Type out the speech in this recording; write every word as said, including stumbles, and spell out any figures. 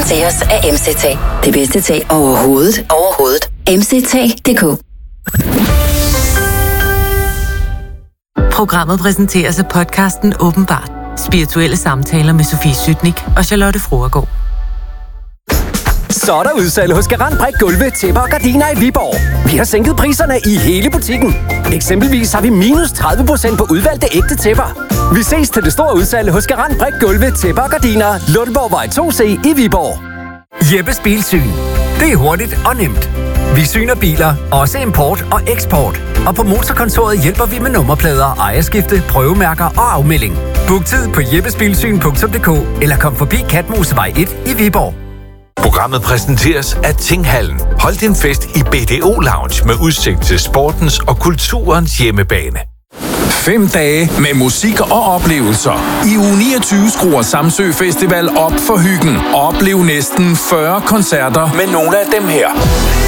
præsenteres af M C T. Det bedste tag overhovedet. Overhovedet. M C T punktum d k. Programmet præsenteres af podcasten Åbenbart. Spirituelle samtaler med Sofie Sytnik og Charlotte Fruergaard. Så er der udsalg hos Garant Brik Gulve, tæpper og gardiner i Viborg. Vi har sænket priserne i hele butikken. Eksempelvis har vi minus tredive procent på udvalgte ægte tæpper. Vi ses til det store udsalg hos Garant Brik Gulve, tæpper og gardiner, Lundborgvej to C i Viborg. Jeppes Bilsyn. Det er hurtigt og nemt. Vi syner biler, også import og eksport. Og på Motorkontoret hjælper vi med nummerplader, ejerskifte, prøvemærker og afmelding. Book tid på jeppesbilsyn punktum d k eller kom forbi Katmosevej et i Viborg. Programmet præsenteres af Tinghallen. Hold din fest i B D O Lounge med udsigt til sportens og kulturens hjemmebane. Fem dage med musik og oplevelser. I uge niogtyve skruer Samsø Festival op for hyggen. Oplev næsten fyrre koncerter med nogle af dem her.